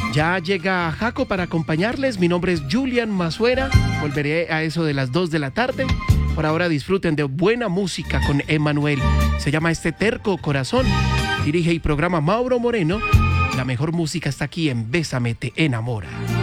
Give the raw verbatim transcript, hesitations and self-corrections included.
Ya llega Jaco para acompañarles. Mi nombre es Julian Mazuera. Volveré a eso de las dos de la tarde. Por ahora disfruten de buena música con Emanuel. Se llama Este Terco Corazón. Dirige y programa Mauro Moreno. La mejor música está aquí en Bésame te enamora.